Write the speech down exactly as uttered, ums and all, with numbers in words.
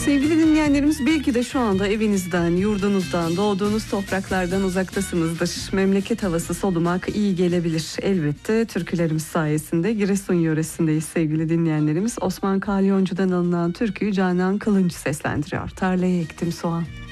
Sevgili dinleyenlerimiz, belki de şu anda evinizden, yurdunuzdan, doğduğunuz topraklardan uzaktasınızdır. Memleket havası solumak iyi gelebilir. Elbette türkülerimiz sayesinde Giresun yöresindeyiz sevgili dinleyenlerimiz. Osman Kalyoncu'dan alınan türküyü Canan Kılınç seslendiriyor. Tarlaya ektim soğan.